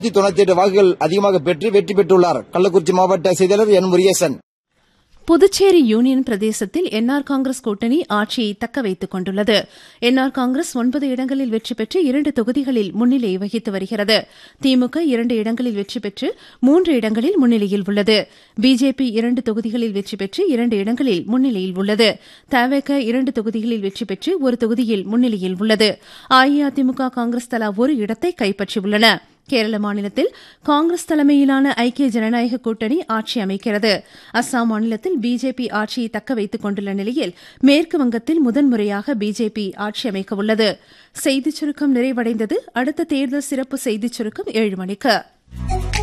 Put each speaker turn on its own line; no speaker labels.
98 வாக்குகள் அதிகமாக பெற்று வெற்றி பெற்றுள்ளார். கள்ளக்குறிச்சி மாவட்ட செய்தியாளர் என் முருகேசன்.
புதுச்சேரி யூனியன் பிரதேசத்தில் என்ஆர் காங்கிரஸ் கூட்டணி ஆட்சியை தக்க வைத்துக் கொண்டுள்ளது. என்ஆர் காங்கிரஸ் 9 இடங்களில் வெற்றி பெற்று 2 தொகுதிகளில் முன்னிலை வகித்து வருகிறது. திமுக 2 இடங்களில் வெற்றி பெற்று 3 இடங்களில் முன்னிலையில் உள்ளது. பிஜேபி 2 தொகுதிகளில் வெற்றி பெற்று 2 இடங்களில் முன்னிலையில் உள்ளது. தவேக 2 தொகுதிகளில் வெற்றி பெற்று 1 தொகுதியில் முன்னிலையில் உள்ளது. அஇஅதிமுக காங்கிரஸ் தலா 1 இடத்தை கைப்பற்றியுள்ளன. கேரள மாநிலத்தில் காங்கிரஸ் தலைமையிலான ஐக்கிய ஜனநாயக கூட்டணி ஆட்சி அமைக்கிறது. அஸ்ஸாம் மாநிலத்தில் பிஜேபி ஆட்சியை தக்க வைத்துக் கொண்டுள்ள நிலையில் மேற்கு வங்கத்தில் முதன்முறையாக பிஜேபி ஆட்சி அமைக்க உள்ளது. செய்திச் சுருக்கம் நிறைவடைந்தது. அடுத்த தேர்தல் சிறப்பு செய்திச் சுருக்கம் 7 மணிக்கு.